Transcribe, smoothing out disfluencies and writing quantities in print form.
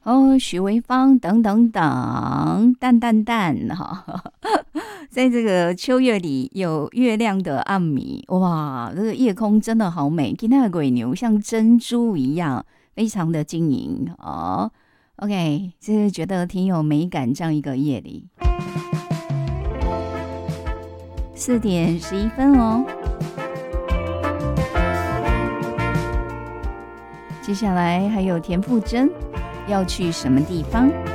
许维芳等等等，淡淡淡哈，在这个秋月里有月亮的暗迷，哇，这个夜空真的好美，今天的鬼牛像珍珠一样，非常的晶莹哦。OK， 就是觉得挺有美感，这样一个夜里。4:11哦，接下来还有田馥甄要去什么地方？